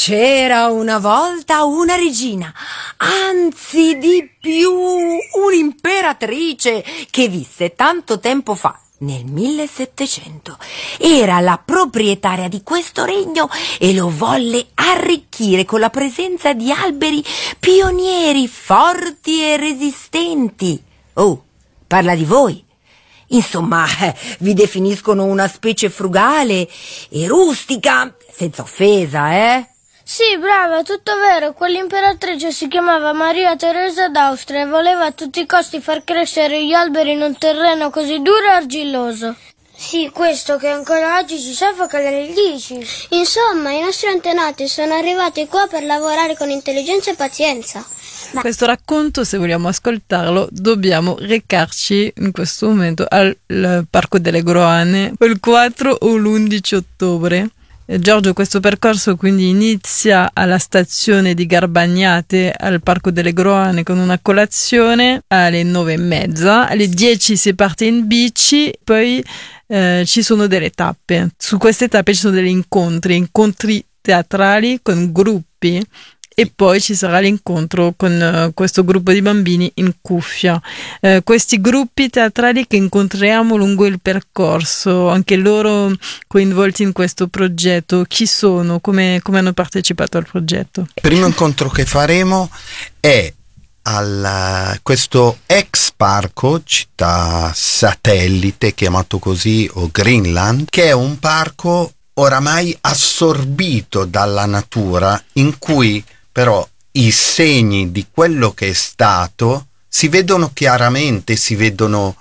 C'era una volta una regina, anzi di più, un'imperatrice che visse tanto tempo fa, nel 1700. Era la proprietaria di questo regno e lo volle arricchire con la presenza di alberi pionieri, forti e resistenti. Oh, parla di voi. Insomma, vi definiscono una specie frugale e rustica, senza offesa, eh? Sì, brava, è tutto vero. Quell'imperatrice si chiamava Maria Teresa d'Austria e voleva a tutti i costi far crescere gli alberi in un terreno così duro e argilloso. Sì, questo che ancora oggi si soffoca le radici. Insomma, i nostri antenati sono arrivati qua per lavorare con intelligenza e pazienza. Questo racconto, se vogliamo ascoltarlo, dobbiamo recarci in questo momento al Parco delle Groane il 4 o l'11 ottobre. Giorgio, questo percorso quindi inizia alla stazione di Garbagnate al Parco delle Groane con una colazione alle 9:30, alle 10 si parte in bici, poi ci sono delle tappe. Su queste tappe ci sono degli incontri teatrali con gruppi e poi ci sarà l'incontro con questo gruppo di bambini in cuffia. Questi gruppi teatrali che incontriamo lungo il percorso, anche loro coinvolti in questo progetto, chi sono? Come hanno partecipato al progetto? Il primo incontro che faremo è questo ex parco città satellite, chiamato così, o Greenland, che è un parco oramai assorbito dalla natura, in cui però i segni di quello che è stato si vedono chiaramente, si vedono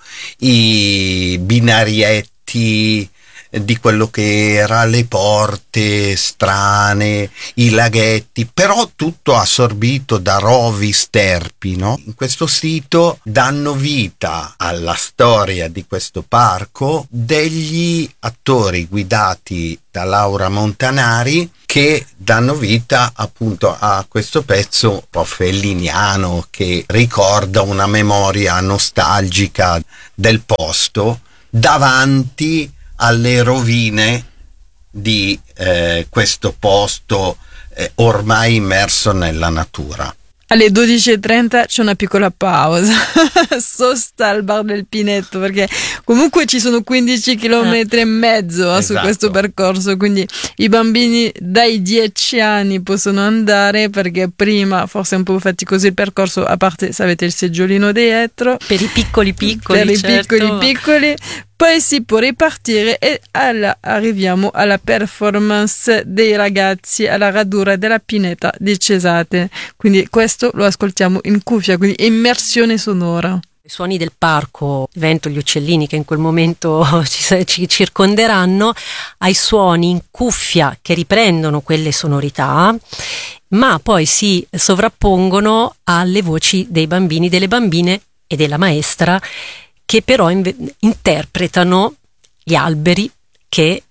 i binarietti di quello che era, le porte strane, i laghetti, però tutto assorbito da rovi, sterpi, no? In questo sito danno vita alla storia di questo parco degli attori guidati da Laura Montanari, che danno vita appunto a questo pezzo un po' felliniano che ricorda una memoria nostalgica del posto davanti alle rovine di questo posto ormai immerso nella natura. Alle 12:30 c'è una piccola pausa, sosta al bar del Pinetto, perché comunque ci sono 15 chilometri e mezzo su questo percorso, quindi i bambini dai 10 anni possono andare, perché prima forse è un po' faticoso il percorso, a parte se avete il seggiolino dietro. Per i piccoli, per certo. I piccoli. Poi si può ripartire e arriviamo alla performance dei ragazzi alla radura della pineta di Cesate. Quindi questo lo ascoltiamo in cuffia, quindi immersione sonora. I suoni del parco, il vento, gli uccellini che in quel momento ci circonderanno, ai suoni in cuffia che riprendono quelle sonorità, ma poi si sovrappongono alle voci dei bambini, delle bambine e della maestra, che però interpretano gli alberi che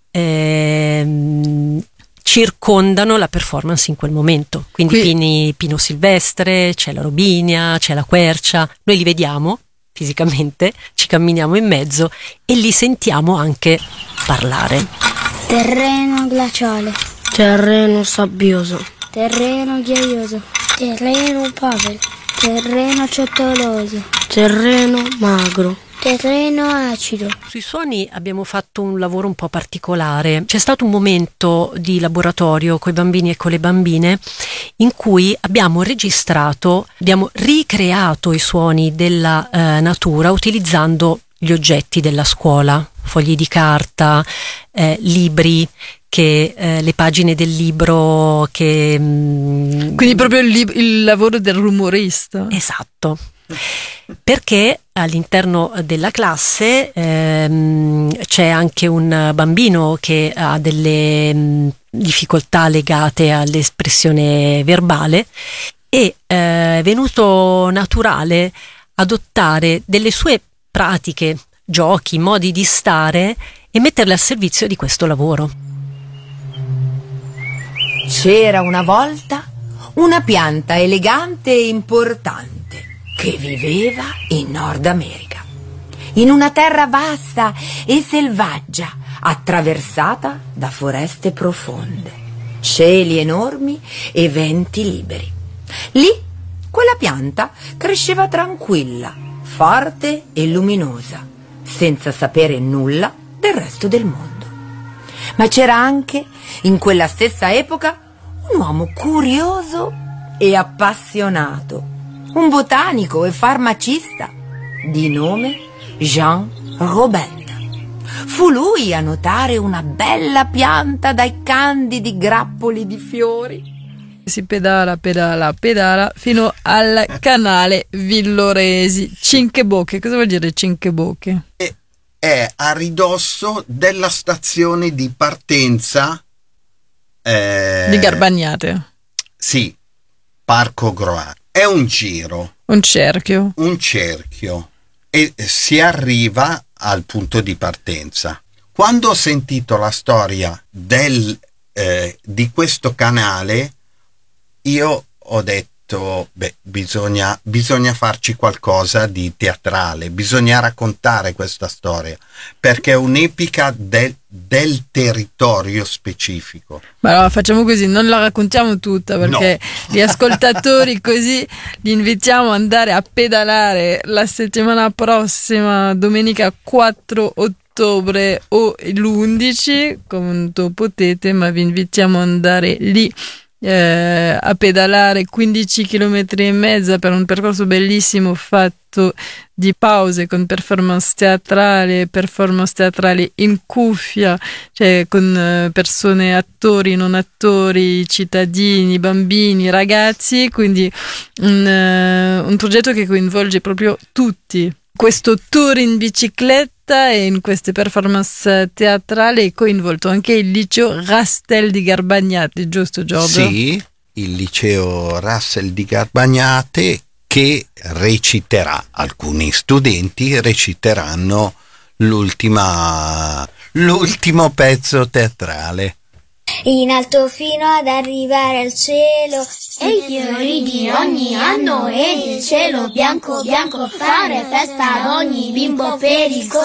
circondano la performance in quel momento. Quindi pino silvestre, c'è la robinia, c'è la quercia. Noi li vediamo fisicamente, ci camminiamo in mezzo e li sentiamo anche parlare. Terreno glaciale. Terreno sabbioso. Terreno ghiaioso. Terreno povero. Terreno ciottoloso. Terreno magro. Terreno acido. Sui suoni abbiamo fatto un lavoro un po' particolare. C'è stato un momento di laboratorio con i bambini e con le bambine in cui abbiamo ricreato i suoni della natura utilizzando gli oggetti della scuola, fogli di carta, libri, le pagine del libro che... Quindi proprio il lavoro del rumorista. Esatto. Perché all'interno della classe c'è anche un bambino che ha delle difficoltà legate all'espressione verbale e è venuto naturale adottare delle sue pratiche, giochi, modi di stare e metterle al servizio di questo lavoro. C'era una volta una pianta elegante e importante che viveva in Nord America, in una terra vasta e selvaggia, attraversata da foreste profonde. cieli enormi e venti liberi. Lì quella pianta cresceva tranquilla, forte e luminosa, senza sapere nulla del resto del mondo. Ma c'era anche, in quella stessa epoca, un uomo curioso e appassionato, un botanico e farmacista di nome Jean Robert. Fu lui a notare una bella pianta dai candidi grappoli di fiori. Si pedala fino al canale Villoresi. Cinque Bocche, cosa vuol dire Cinque Bocche? È a ridosso della stazione di partenza di Garbagnate. Sì, Parco Groà. È un giro. Un cerchio. E si arriva al punto di partenza. Quando ho sentito la storia di questo canale, io ho detto, bisogna farci qualcosa di teatrale, bisogna raccontare questa storia, perché è un'epica del territorio specifico. Ma allora facciamo così, non la raccontiamo tutta, perché gli ascoltatori così li invitiamo ad andare a pedalare la settimana prossima, domenica 4 ottobre o l'11, quanto potete, ma vi invitiamo ad andare lì a pedalare 15 km e mezza per un percorso bellissimo fatto di pause con performance teatrale in cuffia, cioè con persone, attori, non attori, cittadini, bambini, ragazzi, quindi un progetto che coinvolge proprio tutti. Questo tour in bicicletta e in queste performance teatrali è coinvolto anche il liceo Rastel di Garbagnate, giusto Giorgio? Sì, il liceo Rastel di Garbagnate, che alcuni studenti reciteranno l'ultimo pezzo teatrale. In alto fino ad arrivare al cielo, e i fiori di ogni anno ed il cielo bianco bianco, fare festa ad ogni bimbo perico.